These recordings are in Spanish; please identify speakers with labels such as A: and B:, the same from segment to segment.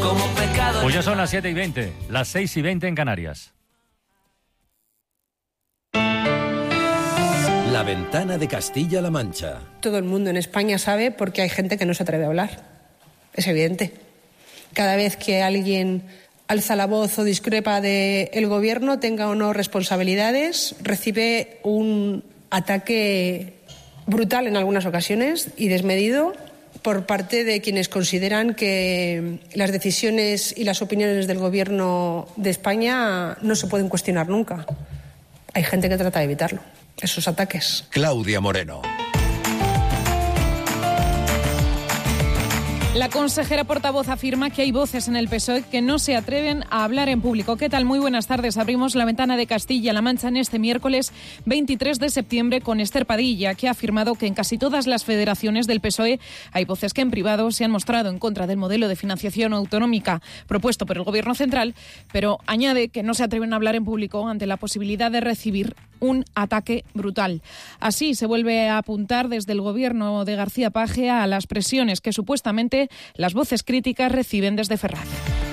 A: como pecado.
B: Pues ya son las 7:20, las 6:20 en Canarias.
C: La ventana de Castilla-La Mancha.
D: Todo el mundo en España sabe porque hay gente que no se atreve a hablar. Es evidente. Cada vez que alguien alza la voz o discrepa del gobierno, tenga o no responsabilidades, recibe un ataque brutal en algunas ocasiones y desmedido por parte de quienes consideran que las decisiones y las opiniones del gobierno de España no se pueden cuestionar nunca. Hay gente que trata de evitarlo, esos ataques.
C: Claudia Moreno.
E: La consejera portavoz afirma que hay voces en el PSOE que no se atreven a hablar en público. ¿Qué tal? Muy buenas tardes. Abrimos la ventana de Castilla-La Mancha en este miércoles 23 de septiembre con Esther Padilla, que ha afirmado que en casi todas las federaciones del PSOE hay voces que en privado se han mostrado en contra del modelo de financiación autonómica propuesto por el Gobierno central, pero añade que no se atreven a hablar en público ante la posibilidad de recibir un ataque brutal. Así se vuelve a apuntar desde el Gobierno de García Paje a las presiones que supuestamente las voces críticas reciben desde Ferraz.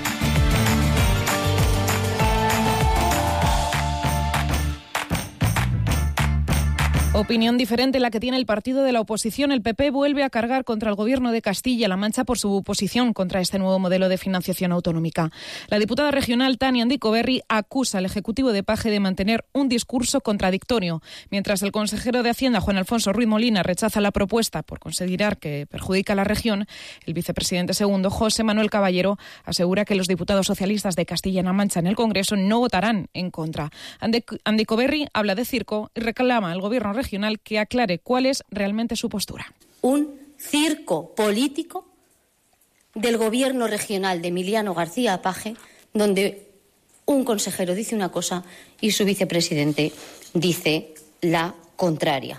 E: Opinión diferente la que tiene el partido de la oposición. El PP vuelve a cargar contra el Gobierno de Castilla-La Mancha por su oposición contra este nuevo modelo de financiación autonómica. La diputada regional Tania Andicoberri acusa al Ejecutivo de Paje de mantener un discurso contradictorio, mientras el consejero de Hacienda, Juan Alfonso Ruiz Molina, rechaza la propuesta por considerar que perjudica a la región. El vicepresidente segundo, José Manuel Caballero, asegura que los diputados socialistas de Castilla-La Mancha en el Congreso no votarán en contra. Andicoberri habla de circo y reclama al Gobierno regional que aclare cuál es realmente su postura.
F: Un circo político del Gobierno regional de Emiliano García Paje, donde un consejero dice una cosa y su vicepresidente dice la contraria.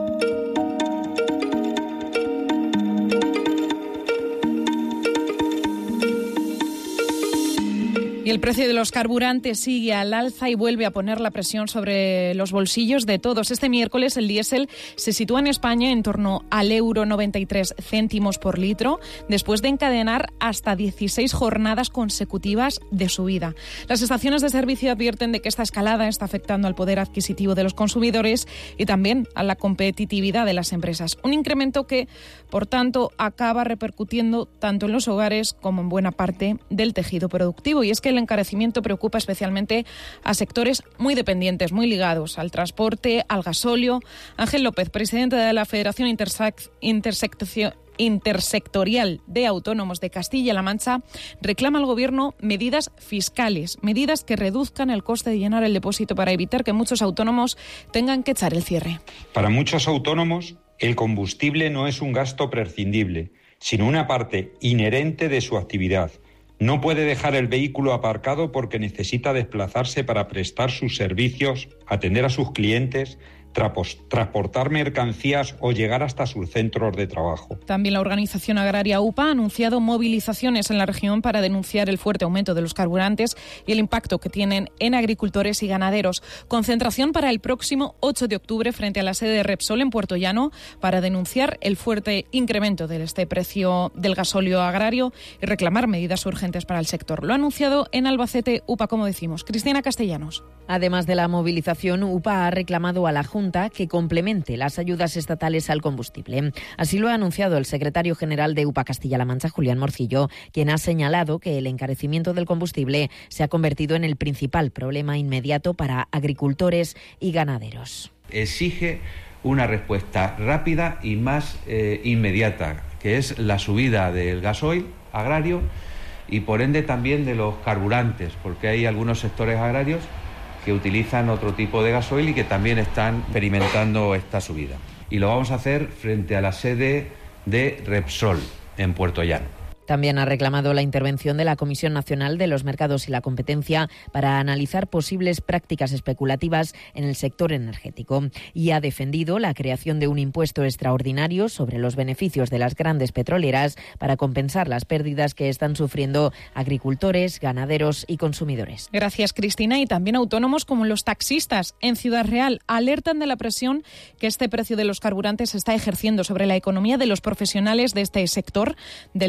E: Y el precio de los carburantes sigue al alza y vuelve a poner la presión sobre los bolsillos de todos. Este miércoles el diésel se sitúa en España en torno al €93 por litro, después de encadenar hasta 16 jornadas consecutivas de subida. Las estaciones de servicio advierten de que esta escalada está afectando al poder adquisitivo de los consumidores y también a la competitividad de las empresas. Un incremento que, por tanto, acaba repercutiendo tanto en los hogares como en buena parte del tejido productivo. Y es que el encarecimiento preocupa especialmente a sectores muy dependientes, muy ligados al transporte, al gasóleo. Ángel López, presidente de la Federación Intersectorial de Autónomos de Castilla-La Mancha, reclama al Gobierno medidas fiscales, medidas que reduzcan el coste de llenar el depósito para evitar que muchos autónomos tengan que echar el cierre.
G: Para muchos autónomos, el combustible no es un gasto prescindible, sino una parte inherente de su actividad. No puede dejar el vehículo aparcado porque necesita desplazarse para prestar sus servicios, atender a sus clientes, transportar mercancías o llegar hasta sus centros de trabajo.
E: También la organización agraria UPA ha anunciado movilizaciones en la región para denunciar el fuerte aumento de los carburantes y el impacto que tienen en agricultores y ganaderos. Concentración para el próximo 8 de octubre frente a la sede de Repsol en Puerto Llano para denunciar el fuerte incremento de este precio del gasóleo agrario y reclamar medidas urgentes para el sector. Lo ha anunciado en Albacete UPA, como decimos. Cristina Castellanos.
H: Además de la movilización, UPA ha reclamado a la Junta que complemente las ayudas estatales al combustible. Así lo ha anunciado el secretario general de UPA Castilla-La Mancha, Julián Morcillo, quien ha señalado que el encarecimiento del combustible se ha convertido en el principal problema inmediato para agricultores y ganaderos.
I: Exige una respuesta rápida y más inmediata, que es la subida del gasoil agrario y por ende también de los carburantes, porque hay algunos sectores agrarios que utilizan otro tipo de gasoil y que también están experimentando esta subida. Y lo vamos a hacer frente a la sede de Repsol en Puerto Llano.
H: También ha reclamado la intervención de la Comisión Nacional de los Mercados y la Competencia para analizar posibles prácticas especulativas en el sector energético y ha defendido la creación de un impuesto extraordinario sobre los beneficios de las grandes petroleras para compensar las pérdidas que están sufriendo agricultores, ganaderos y consumidores.
E: Gracias, Cristina. Y también autónomos como los taxistas en Ciudad Real alertan de la presión que este precio de los carburantes está ejerciendo sobre la economía de los profesionales de este sector, del taxi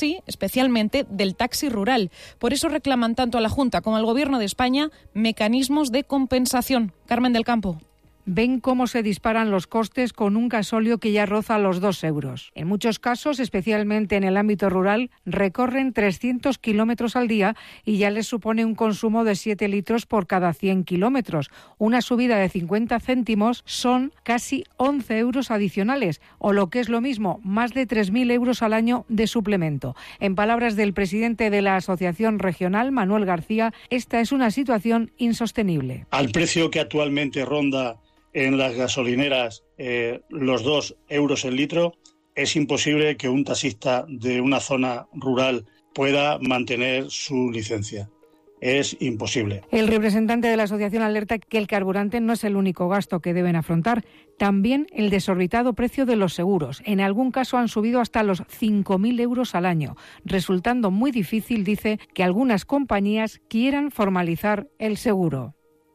E: hoy especialmente del taxi rural. Por eso reclaman tanto a la Junta como al Gobierno de España mecanismos de compensación. Carmen del Campo.
A: Ven cómo se disparan los costes con un gasóleo que ya roza los 2 euros. En muchos casos, especialmente en el ámbito rural, recorren 300 kilómetros al día y ya les supone un consumo de 7 litros por cada 100 kilómetros. Una subida de 50 céntimos son casi 11 euros adicionales, o lo que es lo mismo, más de 3.000 euros al año de suplemento. En palabras del presidente de la Asociación Regional, Manuel García, esta es una situación insostenible.
J: Al precio que actualmente ronda en las gasolineras los 2 euros el litro, es imposible que un taxista de una zona rural pueda mantener su licencia. Es imposible.
A: El representante de la asociación alerta que el carburante no es el único gasto que deben afrontar, también el desorbitado precio de los seguros. En algún caso han subido hasta los 5.000 euros al año, resultando muy difícil, dice, que algunas compañías quieran formalizar el seguro.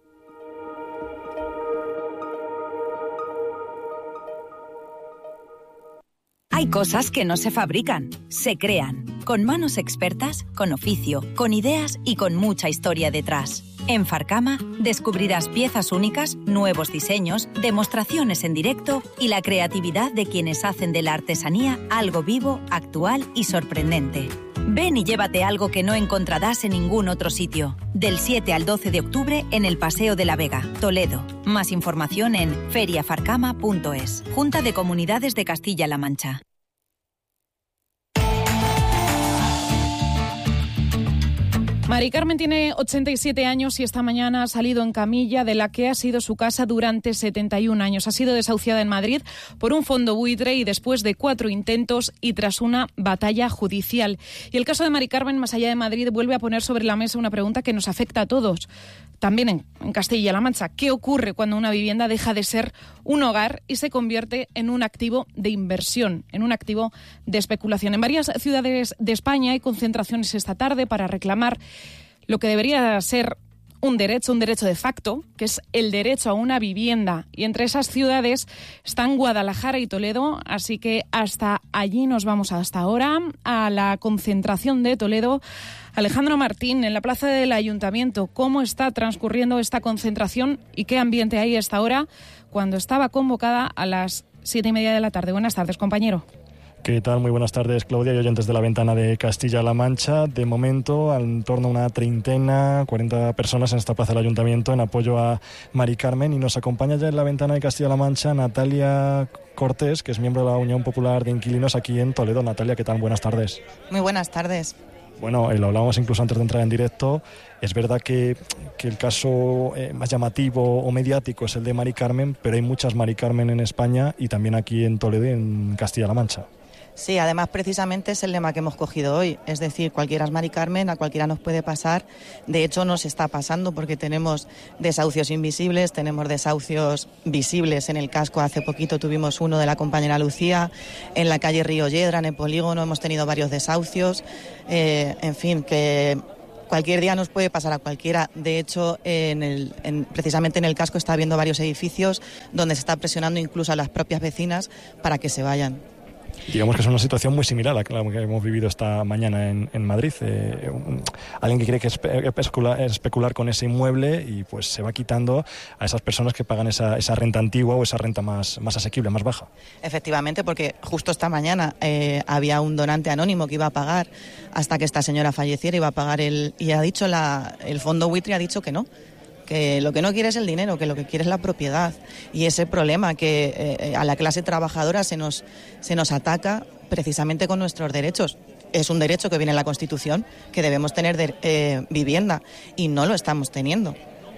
K: Hay cosas que no se fabrican, se crean, con manos expertas, con oficio, con ideas y con mucha historia detrás. En Farcama descubrirás piezas únicas, nuevos diseños, demostraciones en directo y la creatividad de quienes hacen de la artesanía algo vivo, actual y sorprendente. Ven y llévate algo que no encontrarás en ningún otro sitio. Del 7 al 12 de octubre en el Paseo de la Vega, Toledo. Más información en feriafarcama.es. Junta de Comunidades de Castilla-La Mancha.
E: Mari Carmen tiene 87 años y esta mañana ha salido en camilla de la que ha sido su casa durante 71 años. Ha sido desahuciada en Madrid por un fondo buitre y después de 4 intentos y tras una batalla judicial. Y el caso de Mari Carmen, más allá de Madrid, vuelve a poner sobre la mesa una pregunta que nos afecta a todos. También en Castilla-La Mancha. ¿Qué ocurre cuando una vivienda deja de ser un hogar y se convierte en un activo de inversión, en un activo de especulación? En varias ciudades de España hay concentraciones esta tarde para reclamar lo que debería ser un derecho de facto, que es el derecho a una vivienda. Y entre esas ciudades están Guadalajara y Toledo, así que hasta allí nos vamos hasta ahora, a la concentración de Toledo. Alejandro Martín, en la plaza del Ayuntamiento, ¿cómo está transcurriendo esta concentración y qué ambiente hay a esta hora cuando estaba convocada a las 7:30 de la tarde? Buenas tardes, compañero.
L: ¿Qué tal? Muy buenas tardes, Claudia y oyentes de La Ventana de Castilla-La Mancha. De momento, en torno a una treintena, 40 personas en esta plaza del Ayuntamiento en apoyo a Mari Carmen. Y nos acompaña ya en La Ventana de Castilla-La Mancha Natalia Cortés, que es miembro de la Unión Popular de Inquilinos aquí en Toledo. Natalia, ¿qué tal? Buenas tardes.
M: Muy buenas tardes.
L: Bueno, lo hablábamos incluso antes de entrar en directo. Es verdad que el caso más llamativo o mediático es el de Mari Carmen, pero hay muchas Mari Carmen en España y también aquí en Toledo y en Castilla-La Mancha.
M: Sí, además precisamente es el lema que hemos cogido hoy, es decir, cualquiera es Mari Carmen, a cualquiera nos puede pasar. De hecho nos está pasando porque tenemos desahucios invisibles, tenemos desahucios visibles en el casco. Hace poquito tuvimos uno de la compañera Lucía, en la calle Río Yedra, en el polígono, hemos tenido varios desahucios, en fin, que cualquier día nos puede pasar a cualquiera. De hecho, precisamente en el casco está habiendo varios edificios donde se está presionando incluso a las propias vecinas para que se vayan.
L: Digamos que es una situación muy similar a la que hemos vivido esta mañana en Madrid. Alguien que quiere especular con ese inmueble y pues se va quitando a esas personas que pagan esa renta antigua o esa renta más asequible, más baja.
M: Efectivamente, porque justo esta mañana había un donante anónimo que iba a pagar hasta que esta señora falleciera, iba a pagar y ha dicho el fondo buitre ha dicho que no. Que lo que no quiere es el dinero, que lo que quiere es la propiedad. Y ese problema que a la clase trabajadora se nos ataca precisamente con nuestros derechos. Es un derecho que viene en la Constitución, que debemos tener vivienda, y no lo estamos teniendo.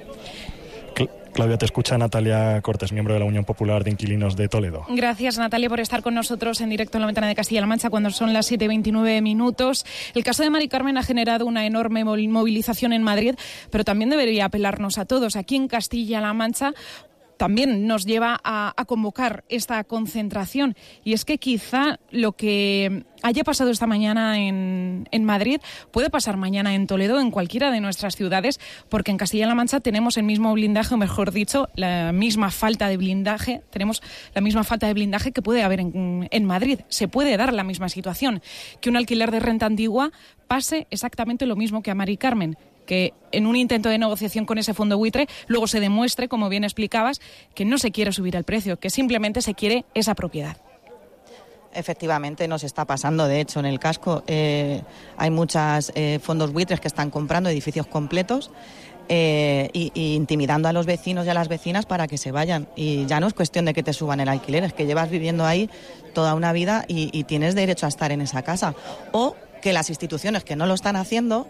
L: Claudia, te escucha Natalia Cortés, miembro de la Unión Popular de Inquilinos de Toledo.
E: Gracias, Natalia, por estar con nosotros en directo en La Ventana de Castilla-La Mancha cuando son las 7:29 minutos. El caso de Mari Carmen ha generado una enorme movilización en Madrid, pero también debería apelarnos a todos aquí en Castilla-La Mancha, también nos lleva a convocar esta concentración. Y es que quizá lo que haya pasado esta mañana en Madrid puede pasar mañana en Toledo, en cualquiera de nuestras ciudades, porque en Castilla-La Mancha tenemos el mismo blindaje, o mejor dicho, la misma falta de blindaje. Tenemos la misma falta de blindaje que puede haber en Madrid. Se puede dar la misma situación, que un alquiler de renta antigua pase exactamente lo mismo que a Mari Carmen, que en un intento de negociación con ese fondo buitre luego se demuestre, como bien explicabas, que no se quiere subir el precio, que simplemente se quiere esa propiedad.
M: Efectivamente, nos está pasando. De hecho, en el casco hay muchos fondos buitres que están comprando edificios completos y intimidando a los vecinos y a las vecinas para que se vayan. Y ya no es cuestión de que te suban el alquiler, es que llevas viviendo ahí toda una vida y tienes derecho a estar en esa casa. O que las instituciones que no lo están haciendo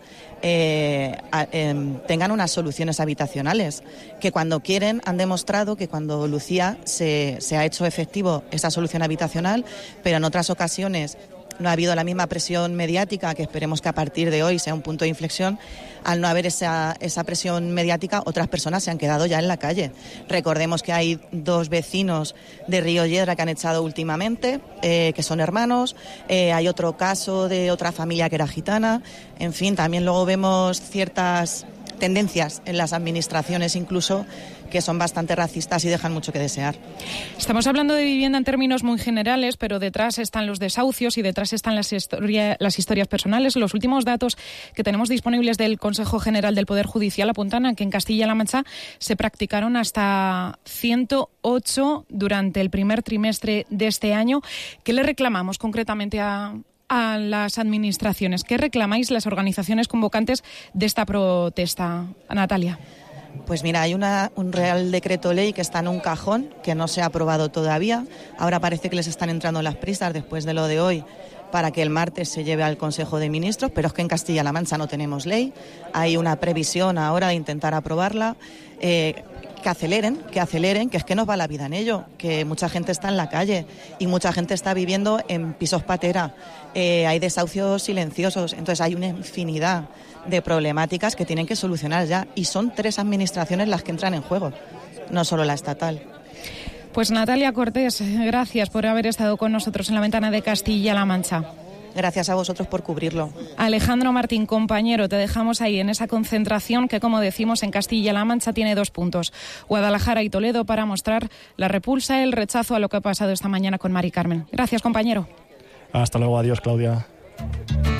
M: tengan unas soluciones habitacionales, que cuando quieren han demostrado que cuando Lucía se ha hecho efectivo esa solución habitacional, pero en otras ocasiones no ha habido la misma presión mediática, que esperemos que a partir de hoy sea un punto de inflexión. Al no haber esa presión mediática, otras personas se han quedado ya en la calle. Recordemos que hay 2 vecinos de Río Yedra que han echado últimamente, que son hermanos. Hay otro caso de otra familia que era gitana. En fin, también luego vemos ciertas tendencias en las administraciones incluso que son bastante racistas y dejan mucho que desear.
E: Estamos hablando de vivienda en términos muy generales, pero detrás están los desahucios y detrás están las historias personales. Los últimos datos que tenemos disponibles del Consejo General del Poder Judicial apuntan a que en Castilla-La Mancha se practicaron hasta 108 durante el primer trimestre de este año. ¿Qué le reclamamos concretamente a las administraciones? ¿Qué reclamáis las organizaciones convocantes de esta protesta, Natalia?
M: Pues mira, hay un Real Decreto Ley que está en un cajón, que no se ha aprobado todavía. Ahora parece que les están entrando las prisas después de lo de hoy para que el martes se lleve al Consejo de Ministros, pero es que en Castilla-La Mancha no tenemos ley. Hay una previsión ahora de intentar aprobarla. Que aceleren, que es que nos va la vida en ello, que mucha gente está en la calle y mucha gente está viviendo en pisos patera, hay desahucios silenciosos, entonces hay una infinidad de problemáticas que tienen que solucionar ya, y son 3 administraciones las que entran en juego, no solo la estatal.
E: Pues Natalia Cortés, gracias por haber estado con nosotros en la ventana de Castilla-La Mancha.
M: Gracias a vosotros por cubrirlo.
E: Alejandro Martín, compañero, te dejamos ahí en esa concentración que, como decimos, en Castilla-La Mancha tiene 2 puntos, Guadalajara y Toledo, para mostrar la repulsa, el rechazo a lo que ha pasado esta mañana con Mari Carmen. Gracias, compañero.
L: Hasta luego, adiós, Claudia.